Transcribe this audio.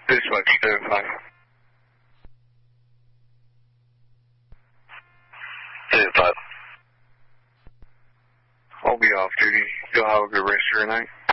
This much, 5. 5. I'll be off duty. You'll have a good rest of your night.